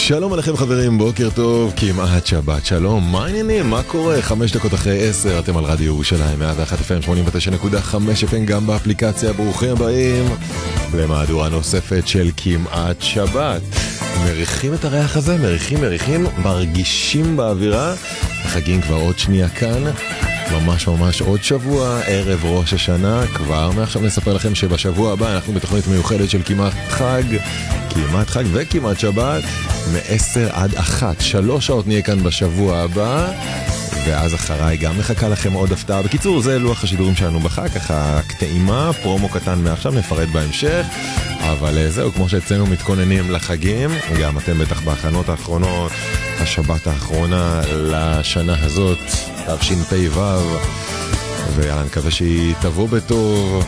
שלום עליכם חברים, בוקר טוב, כמעט שבת שלום, מה העניינים, מה קורה? 5 דקות אחרי 10, אתם על רדיו ירושלים, 101 FM, 89.5 FM, גם באפליקציה. ברוכים הבאים למהדורה נוספת של כמעט שבת. מריחים את הריח הזה, מריחים, מרגישים באווירה. החגים כבר עוד שנייה כאן, ממש עוד שבוע, ערב ראש השנה. כבר מעכשיו נספר לכם שבשבוע הבא אנחנו בתוכנית מיוחדת של כמעט חג וכמעט שבת, מ-10 עד 1, 3 שעות נהיה כאן בשבוע הבא, ואז אחריי גם מחכה לכם עוד הפתעה. בקיצור, זה לוח השידורים שלנו בחג, ככה קטעימה, פרומו קטן מעכשיו, נפרט בהמשך. אבל זהו, כמו שאצלנו מתכוננים לחגים, גם אתם בטח בהכנות האחרונות, השבת האחרונה לשנה הזאת, תשפ"ו, ויאללה, נקווה שהיא תבוא בטוב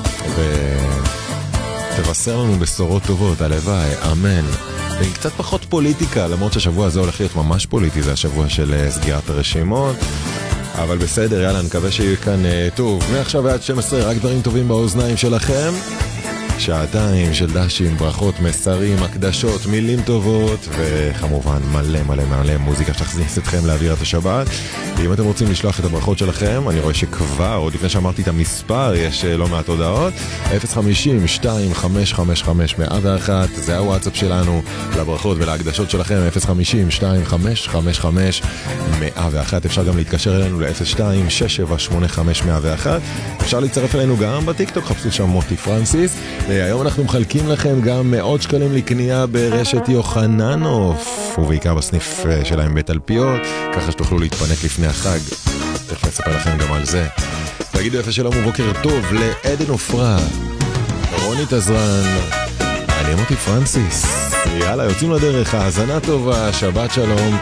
ותבשר לנו בשורות טובות, הלוואי, אמן. ועם קצת פחות פוליטיקה, למרות שהשבוע הזה הולך להיות ממש פוליטי, זה השבוע של סגירת הרשימות, אבל בסדר, יאללה, נקווה שיהיה כאן טוב. מעכשיו ועד 12, רק דברים טובים באוזניים שלכם. שעתיים של דשים, ברכות, מסרים, הקדשות, מילים טובות, וכמובן מלא מוזיקה שתכניס אתכם לאווירת השבת. אם אתם רוצים לשלוח את הברכות שלכם, אני רואה שכבר, עוד לפני שאמרתי את המספר, יש לא מעט הודעות. 050-2555-101, זה הוואטסאפ שלנו לברכות ולהקדשות שלכם. 050-2555-101. אפשר גם להתקשר אלינו ל-02-6785-101. אפשר להצטרף אלינו גם בטיקטוק, חפשו שם מוטי פרנסיס. היום אנחנו מחלקים לכם גם מאות שקלים לקנייה ברשת יוחננוף, ובעיקר בסניף שלהם בתלפיות, ככה שתוכלו להתפנק לפני החג. תכף נספר לכם גם על זה. תגידו יפה שלום ובוקר טוב לעדן אופרה, רונית עזרן, אני מוטי פרנסיס. יאללה, יוצאים לדרך, האזנה טובה, שבת שלום.